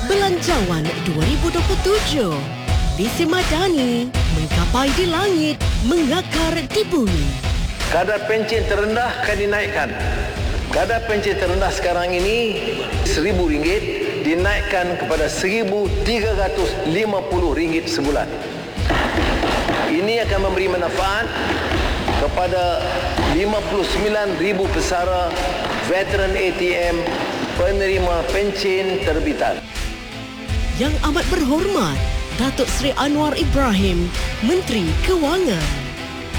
Belanjawan 2027. Visi Madani menggapai di langit, mengakar di bumi. Kadar pencen terendah akan dinaikkan. Kadar pencen terendah sekarang ini RM1,000 dinaikkan kepada RM1,350 sebulan. Ini akan memberi manfaat kepada 59,000 pesara veteran ATM penerima pencen terbitan. Yang amat berhormat, Datuk Seri Anwar Ibrahim, Menteri Kewangan.